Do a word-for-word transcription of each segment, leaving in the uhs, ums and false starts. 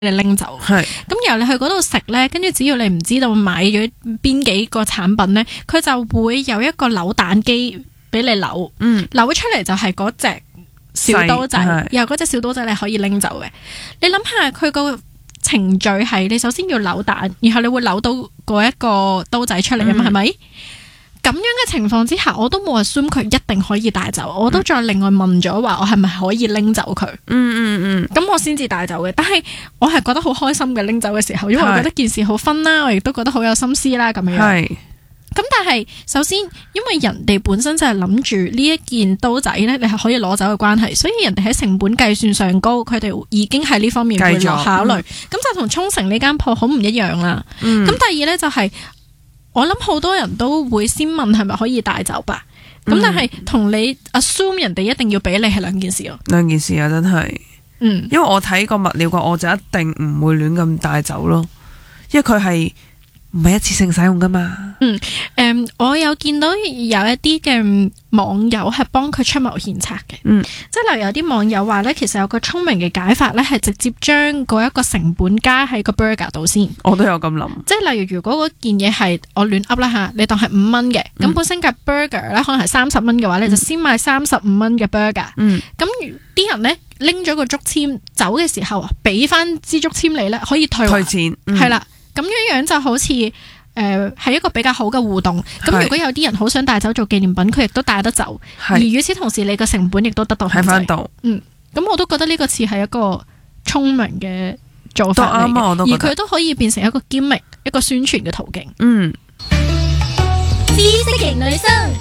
你拎走。 係咁然後你去嗰度食呢，跟住只要你唔知道買咗邊幾個產品呢，佢就會有一個扭蛋機俾你扭， 嗯扭出嚟就係嗰隻小刀仔， 細然後嗰隻小刀仔你可以拎走嘅。你諗下佢個程序係，你首先要扭蛋，然後你會扭到嗰一個刀仔出嚟啊嘛，係咪、嗯？咁樣嘅情況之下，我都冇 assume 佢一定可以帶走，我都再另外問咗話，我係咪可以拎走佢？ 嗯嗯嗯， 咁我先至帶走嘅。但係我係覺得好開心嘅拎走嘅時候，因為我覺得件事好分啦，我亦都覺得好有心思啦咁樣。 係。 咁但係首先，因為人哋本身就係諗住呢一件刀仔呢，你係可以攞走嘅關係，所以人哋喺成本計算上高，佢哋已經喺呢方面會落考慮。咁、嗯、就同沖繩呢間鋪好唔一樣啦。咁、嗯、第二呢，就係、是，我諗好多人都會先問係咪可以帶走吧。咁、嗯、但係同你 assume 人哋一定要俾你係兩件事咯。 兩件事啊，真係。嗯，因為我睇過物料嘅，我就一定唔會亂咁帶走咯，因為佢係唔係一次性使用噶嘛。嗯，誒、 嗯，我有見到有一啲嘅網友係幫佢出謀獻策嘅。嗯，即係例如有啲網友話咧，其實有個聰明嘅解法咧，係直接將嗰一個成本加喺個 burger 度先。 我都有咁諗。即係例如，如果嗰件嘢係我亂噏啦嚇，你當係五蚊嘅，咁、嗯、本身嘅 burger 咧可能係三十蚊嘅話，你就先買三十五蚊嘅 burger。嗯，咁啲人咧拎咗個竹籤走嘅時候，俾翻支竹籤你咧，可以退退錢。係、 嗯、啦。咁樣樣就好似誒係一個比較好嘅互動。咁如果有啲人好想帶走做紀念品，佢亦都帶得走。而與此同時，你個成本亦都得到控制。喺翻度。嗯，咁我都覺得呢個似係一個聰明嘅做法嚟嘅，而佢都可以變成一個 gimmick，一個宣傳嘅途徑。嗯。知識型女生。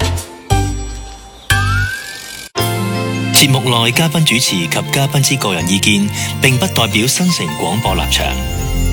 節目內嘉賓主持及嘉賓之個人意見，並不代表新城廣播立場。